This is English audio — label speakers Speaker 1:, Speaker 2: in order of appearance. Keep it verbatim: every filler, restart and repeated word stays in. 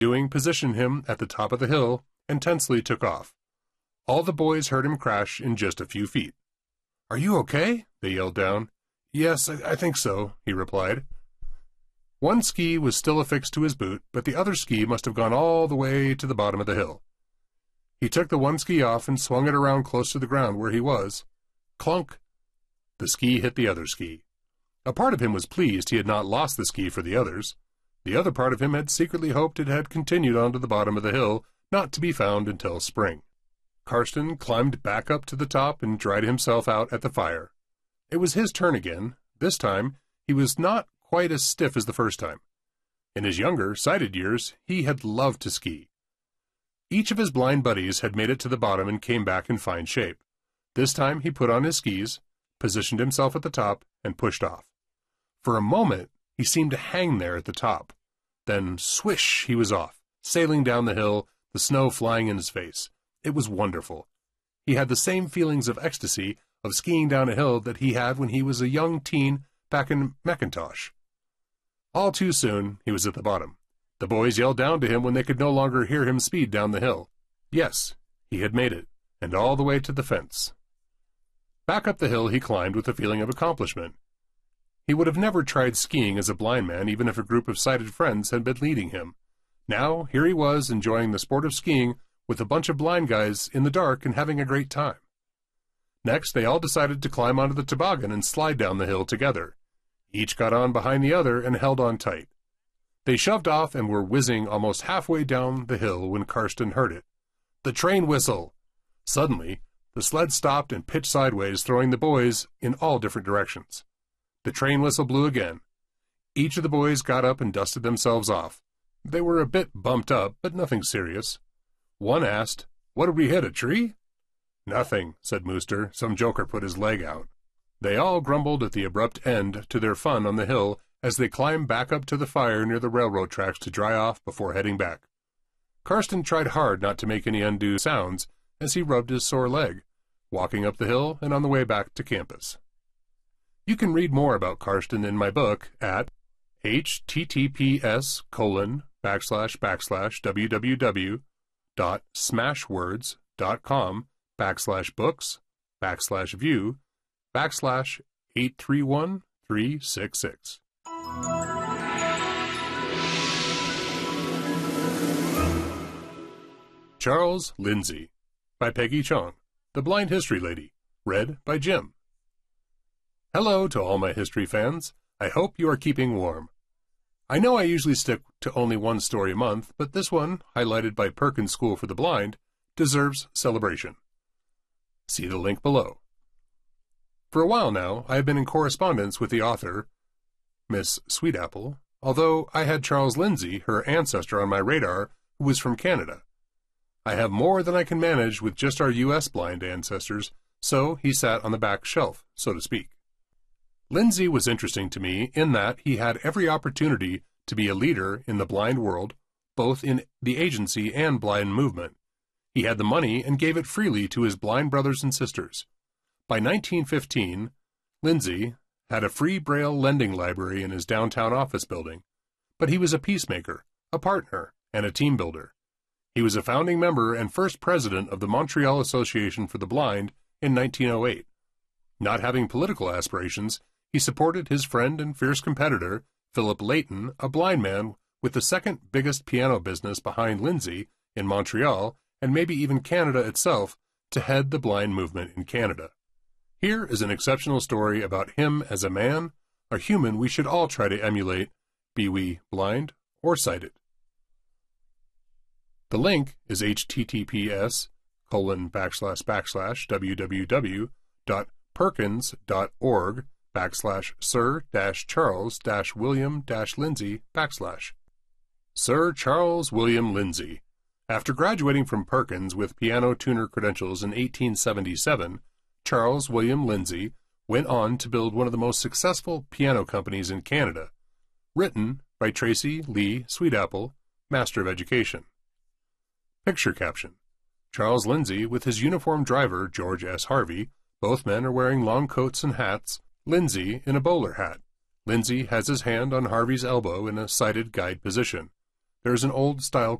Speaker 1: doing positioned him at the top of the hill and tensely took off. All the boys heard him crash in just a few feet. "Are you okay?" they yelled down. "Yes, I, I think so," he replied. One ski was still affixed to his boot, but the other ski must have gone all the way to the bottom of the hill. He took the one ski off and swung it around close to the ground where he was. Clunk! The ski hit the other ski. A part of him was pleased he had not lost the ski for the others. The other part of him had secretly hoped it had continued on to the bottom of the hill, not to be found until spring. Karsten climbed back up to the top and dried himself out at the fire. It was his turn again. This time, he was not quite as stiff as the first time. In his younger, sighted years, he had loved to ski. Each of his blind buddies had made it to the bottom and came back in fine shape. This time he put on his skis, positioned himself at the top, and pushed off. For a moment, he seemed to hang there at the top. Then, swish, he was off, sailing down the hill, the snow flying in his face. It was wonderful. He had the same feelings of ecstasy of skiing down a hill that he had when he was a young teen back in Macintosh. All too soon, he was at the bottom. The boys yelled down to him when they could no longer hear him speed down the hill. Yes, he had made it, and all the way to the fence. Back up the hill he climbed with a feeling of accomplishment. He would have never tried skiing as a blind man even if a group of sighted friends had been leading him. Now, here he was enjoying the sport of skiing with a bunch of blind guys in the dark and having a great time. Next, they all decided to climb onto the toboggan and slide down the hill together. Each got on behind the other and held on tight. They shoved off and were whizzing almost halfway down the hill when Karsten heard it. The train whistle! Suddenly, the sled stopped and pitched sideways, throwing the boys in all different directions. The train whistle blew again. Each of the boys got up and dusted themselves off. They were a bit bumped up, but nothing serious. One asked, "What did we hit, a tree?" "Nothing," said Mooster. "Some joker put his leg out." They all grumbled at the abrupt end to their fun on the hill as they climbed back up to the fire near the railroad tracks to dry off before heading back. Karsten tried hard not to make any undue sounds as he rubbed his sore leg, walking up the hill and on the way back to campus. You can read more about Karsten in my book at https colon backslash backslash www dot smashwords dot com backslash books backslash view backslash eight three one three six six. Charles Lindsay by Peggy Chong, The Blind History Lady, read by Jim. Hello to all my history fans. I hope you are keeping warm. I know I usually stick to only one story a month, but this one, highlighted by Perkins School for the Blind, deserves celebration. See the link below. For a while now, I have been in correspondence with the author, Miss Sweetapple, although I had Charles Lindsay, her ancestor, on my radar, who was from Canada. I have more than I can manage with just our U S blind ancestors, so he sat on the back shelf, so to speak. Lindsay was interesting to me in that he had every opportunity to be a leader in the blind world, both in the agency and blind movement. He had the money and gave it freely to his blind brothers and sisters. By nineteen fifteen, Lindsay had a free Braille lending library in his downtown office building, but he was a peacemaker, a partner, and a team builder. He was a founding member and first president of the Montreal Association for the Blind in nineteen oh eight. Not having political aspirations, he supported his friend and fierce competitor, Philip Layton, a blind man with the second biggest piano business behind Lindsay in Montreal and maybe even Canada itself, to head the blind movement in Canada. Here is an exceptional story about him as a man, a human we should all try to emulate, be we blind or sighted. The link is https colon backslash backslash www dot perkins dot org backslash Sir dash Charles dash William dash Lindsay backslash. Sir Charles William Lindsay. After graduating from Perkins with piano tuner credentials in eighteen seventy-seven, Charles William Lindsay went on to build one of the most successful piano companies in Canada. Written by Tracy Lee Sweetapple, Master of Education. Picture caption: Charles Lindsay with his uniformed driver, George S. Harvey. Both men are wearing long coats and hats, Lindsay in a bowler hat. Lindsay has his hand on Harvey's elbow in a sighted guide position. there is an old-style